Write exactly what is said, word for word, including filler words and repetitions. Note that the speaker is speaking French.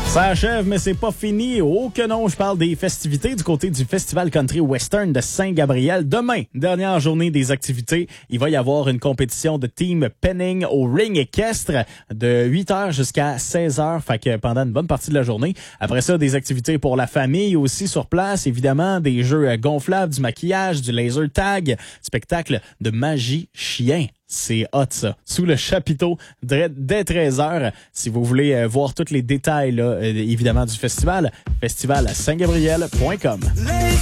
Ça achève, mais c'est pas fini. Oh que non, je parle des festivités du côté du Festival Country Western de Saint-Gabriel. Demain, dernière journée des activités, il va y avoir une compétition de team penning au ring équestre de huit heures jusqu'à seize heures, fait que pendant une bonne partie de la journée. Après ça, des activités pour la famille aussi sur place, évidemment, des jeux gonflables, du maquillage, du laser tag, spectacle de magie chien. C'est hot, ça. Sous le chapiteau, dès treize heures. Si vous voulez euh, voir tous les détails, là, euh, évidemment, du festival, festival saint gabriel point com.